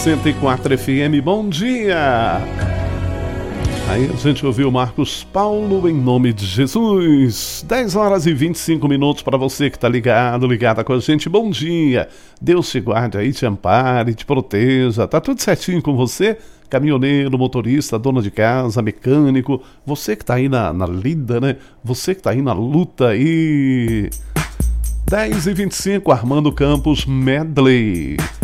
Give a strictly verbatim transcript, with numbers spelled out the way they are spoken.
sessenta e quatro F M, bom dia! Aí a gente ouviu Marcos Paulo, em nome de Jesus. dez horas e vinte e cinco minutos para você que está ligado, ligada com a gente. Bom dia. Deus te guarde aí, te ampare, te proteja. Tá tudo certinho com você? Caminhoneiro, motorista, dona de casa, mecânico. Você que está aí na, na lida, né? Você que está aí na luta aí. dez e vinte e cinco, Armando Campos Medley.